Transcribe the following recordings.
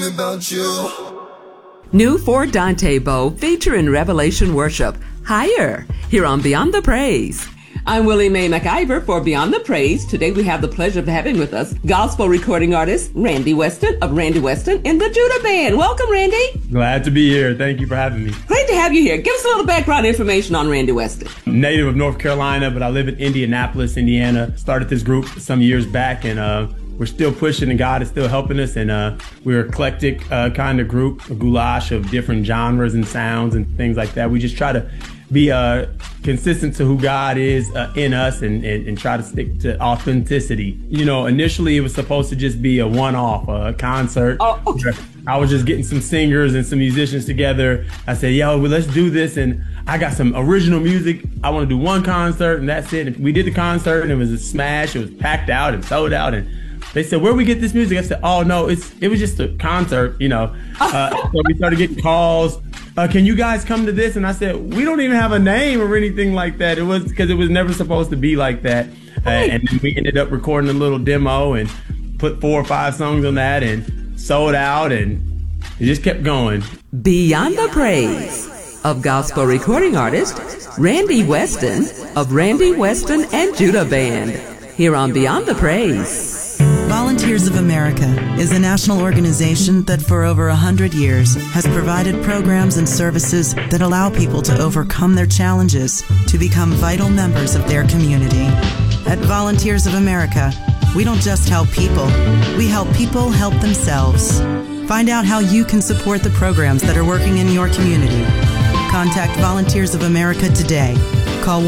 About you. New for Dante Bowe featuring Revelation Worship. Higher, here on Beyond the Praise. I'm Willie Mae McIver for Beyond the Praise. Today we have the pleasure of having with us gospel recording artist Randy Weston of Randy Weston and the Judah Band. Welcome, Randy. Glad to be here. Thank you for having me. Great to have you here. Give us a little background information on Randy Weston. I'm native of North Carolina, but I live in Indianapolis, Indiana. Started this group some years back, and we're still pushing, and God is still helping us. And we're an eclectic kind of group, a goulash of different genres and sounds and things like that. We just try to be consistent to who God is in us and try to stick to authenticity. You know, initially it was supposed to just be a one-off, a concert. Oh, okay. I was just getting some singers and some musicians together. I said, yo, well, let's do this. And I got some original music. I want to do one concert, and that's it. And we did the concert, and it was a smash. It was packed out and sold out. And they said, where we get this music? I said, oh, no, it was just a concert, you know. So we started getting calls. Can you guys come to this? And I said, we don't even have a name or anything like that. It was because it was never supposed to be like that. And then we ended up recording a little demo and put 4 or 5 songs on that and sold out, and it just kept going. Beyond the Praise of gospel recording artist Randy Weston of Randy Weston and Judah Band. Here on Beyond the Praise. Volunteers of America is a national organization that for over 100 years has provided programs and services that allow people to overcome their challenges to become vital members of their community. At Volunteers of America, we don't just help people, we help people help themselves. Find out how you can support the programs that are working in your community. Contact Volunteers of America today. Call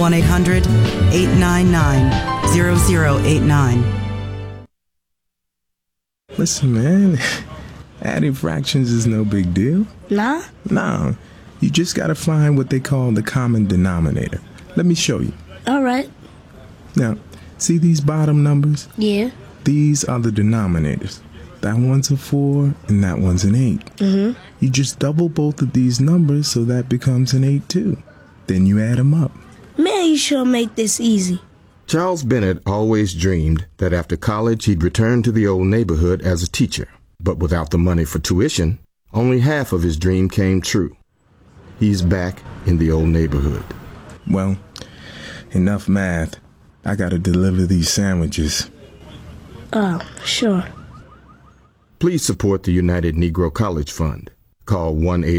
1-800-899-0089. Listen, man, adding fractions is no big deal. Nah? No, you just gotta find what they call the common denominator. Let me show you. All right. Now, see these bottom numbers? Yeah. These are the denominators. That one's a 4 and that one's an 8. Mm-hmm. You just double both of these numbers so that becomes an 8 too. Then you add them up. Man, you sure make this easy. Charles Bennett always dreamed that after college he'd return to the old neighborhood as a teacher. But without the money for tuition, only half of his dream came true. He's back in the old neighborhood. Well, enough math. I gotta deliver these sandwiches. Oh, sure. Please support the United Negro College Fund. Call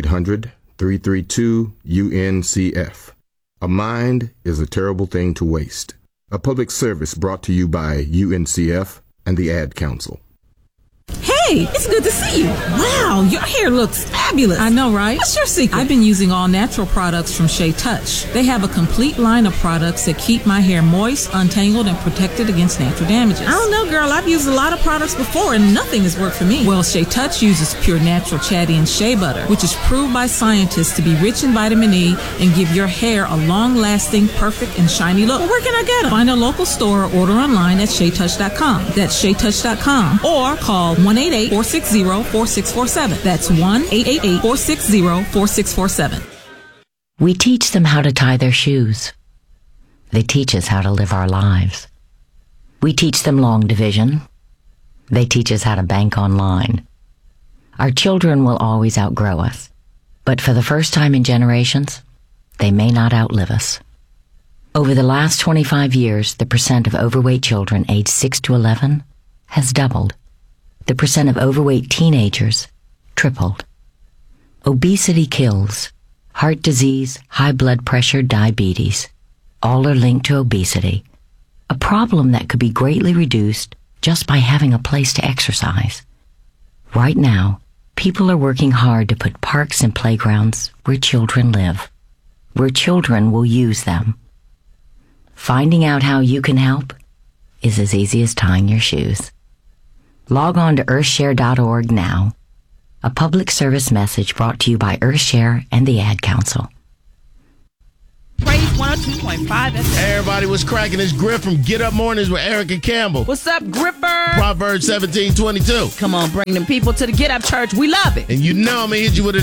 1-800-332-UNCF. A mind is a terrible thing to waste. A public service brought to you by UNCF and the Ad Council. Hey, it's good to see you. Wow, your hair looks fabulous. I know, right? What's your secret? I've been using all natural products from Shea Touch. They have a complete line of products that keep my hair moist, untangled, and protected against natural damages. I don't know, girl. I've used a lot of products before, and nothing has worked for me. Well, Shea Touch uses pure natural Chatty and Shea butter, which is proved by scientists to be rich in vitamin E and give your hair a long-lasting, perfect, and shiny look. Well, where can I get them? Find a local store or order online at SheaTouch.com. That's SheaTouch.com. Or call 1-888-460-4647. That's 1-888-460-4647. We teach them how to tie their shoes. They teach us how to live our lives. We teach them long division. They teach us how to bank online. Our children will always outgrow us, but for the first time in generations, they may not outlive us. Over the last 25 years, the percent of overweight children aged 6 to 11 has doubled. The percent of overweight teenagers tripled. Obesity kills. Heart disease, high blood pressure, diabetes. All are linked to obesity, a problem that could be greatly reduced just by having a place to exercise. Right now, people are working hard to put parks and playgrounds where children live, where children will use them. Finding out how you can help is as easy as tying your shoes. Log on to earthshare.org now. A public service message brought to you by Earthshare and the Ad Council. Praise 102.5 FM. Hey, everybody, what's cracking? It's Griff from Get Up Mornings with Erica Campbell. What's up, Gripper? Proverbs 17:22. Come on, bring them people to the Get Up Church. We love it. And you know I'm going to hit you with